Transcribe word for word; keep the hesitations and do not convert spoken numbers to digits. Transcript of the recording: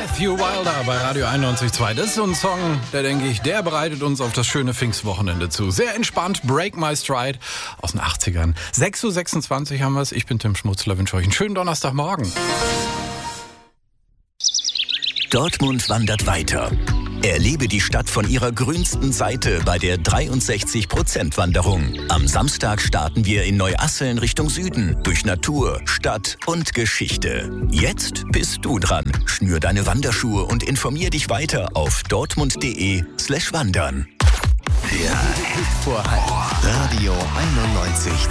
Matthew Wilder bei Radio einundneunzig Komma zwei. Das ist so ein Song, der, denke ich, der bereitet uns auf das schöne Pfingstwochenende zu. Sehr entspannt, Break My Stride aus den achtzigern. sechs Uhr sechsundzwanzig haben wir es. Ich bin Tim Schmutzler, wünsche euch einen schönen Donnerstagmorgen. Dortmund wandert weiter. Erlebe die Stadt von ihrer grünsten Seite bei der dreiundsechzig Prozent Wanderung. Am Samstag starten wir in Neuasseln Richtung Süden, durch Natur, Stadt und Geschichte. Jetzt bist du dran. Schnür deine Wanderschuhe und informier dich weiter auf dortmund.de slash wandern. Der Hit vor Halb. Radio einundneunzig